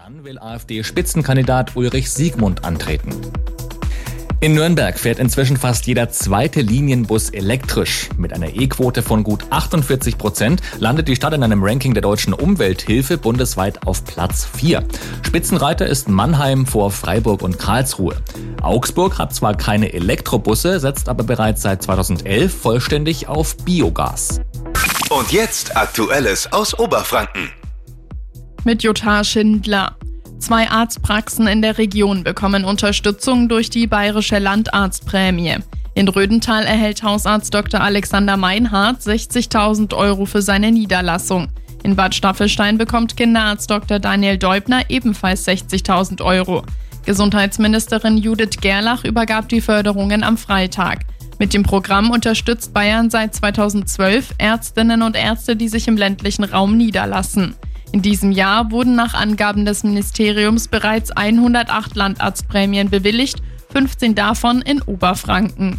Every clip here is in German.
Dann will AfD-Spitzenkandidat Ulrich Siegmund antreten. In Nürnberg fährt inzwischen fast jeder zweite Linienbus elektrisch. Mit einer E-Quote von gut 48% landet die Stadt in einem Ranking der Deutschen Umwelthilfe bundesweit auf Platz 4. Spitzenreiter ist Mannheim vor Freiburg und Karlsruhe. Augsburg hat zwar keine Elektrobusse, setzt aber bereits seit 2011 vollständig auf Biogas. Und jetzt Aktuelles aus Oberfranken. Mit Jutta Schindler. 2 Arztpraxen in der Region bekommen Unterstützung durch die Bayerische Landarztprämie. In Rödental erhält Hausarzt Dr. Alexander Meinhardt 60.000 € für seine Niederlassung. In Bad Staffelstein bekommt Kinderarzt Dr. Daniel Deubner ebenfalls 60.000 €. Gesundheitsministerin Judith Gerlach übergab die Förderungen am Freitag. Mit dem Programm unterstützt Bayern seit 2012 Ärztinnen und Ärzte, die sich im ländlichen Raum niederlassen. In diesem Jahr wurden nach Angaben des Ministeriums bereits 108 Landarztprämien bewilligt, 15 davon in Oberfranken.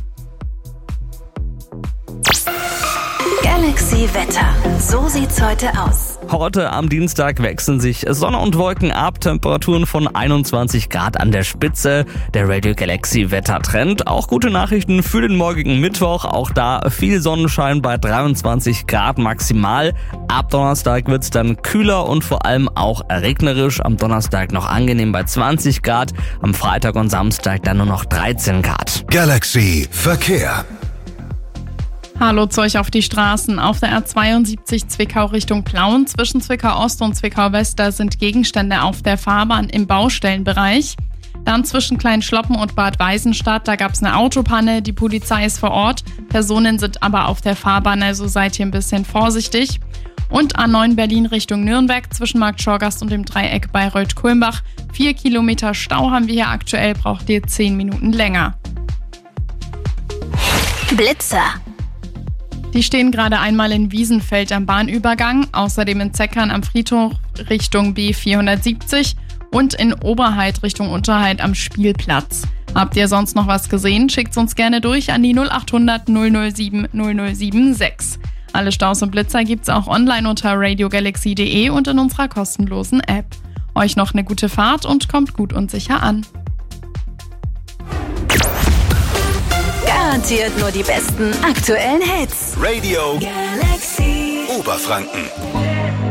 Galaxy Wetter. So sieht's heute aus. Heute am Dienstag wechseln sich Sonne und Wolken ab, Temperaturen von 21 Grad an der Spitze. Der Radio Galaxy Wettertrend. Auch gute Nachrichten für den morgigen Mittwoch. Auch da viel Sonnenschein bei 23 Grad maximal. Ab Donnerstag wird's dann kühler und vor allem auch regnerisch. Am Donnerstag noch angenehm bei 20 Grad. Am Freitag und Samstag dann nur noch 13 Grad. Galaxy Verkehr. Hallo zu euch auf die Straßen. Auf der R72 Zwickau Richtung Plauen zwischen Zwickau Ost und Zwickau West sind Gegenstände auf der Fahrbahn im Baustellenbereich. Dann zwischen Kleinschloppen und Bad Weisenstadt, da gab es eine Autopanne. Die Polizei ist vor Ort. Personen sind aber auf der Fahrbahn, also seid ihr ein bisschen vorsichtig. Und A9 Berlin Richtung Nürnberg zwischen Markt Schorgast und dem Dreieck Bayreuth-Kulmbach. 4 Kilometer Stau haben wir hier aktuell, braucht ihr 10 Minuten länger. Blitzer. Die stehen gerade einmal in Wiesenfeld am Bahnübergang, außerdem in Zeckern am Friedhof Richtung B470 und in Oberheid Richtung Unterheid am Spielplatz. Habt ihr sonst noch was gesehen? Schickt's uns gerne durch an die 0800 007 0076. Alle Staus und Blitzer gibt's auch online unter radiogalaxy.de und in unserer kostenlosen App. Euch noch eine gute Fahrt und kommt gut und sicher an. Garantiert nur die besten aktuellen Hits. Radio Galaxy Oberfranken.